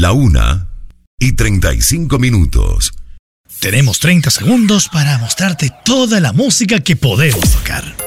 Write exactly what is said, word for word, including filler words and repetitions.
La una y treinta y cinco minutos. Tenemos treinta segundos para mostrarte toda la música que podemos tocar.